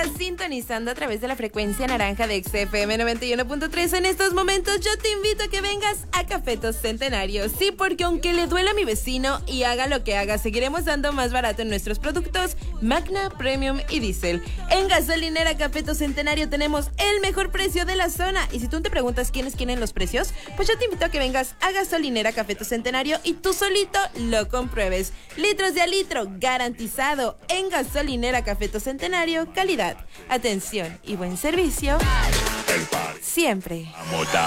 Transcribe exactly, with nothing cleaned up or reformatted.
estás sintonizando a través de la frecuencia naranja de X F M noventa y uno punto tres. En estos momentos yo te invito a que vengas a Cafetos Centenario. Sí, porque aunque le duela a mi vecino y haga lo que haga, seguiremos dando más barato en nuestros productos Magna, Premium y Diesel. En Gasolinera Cafetos Centenario tenemos el mejor precio de la zona. Y si tú te preguntas quiénes quieren los precios, pues yo te invito a que vengas a Gasolinera Cafetos Centenario y tú solito lo compruebes. Litros de a litro garantizado en Gasolinera Cafetos Centenario. Calidad, atención y buen servicio siempre.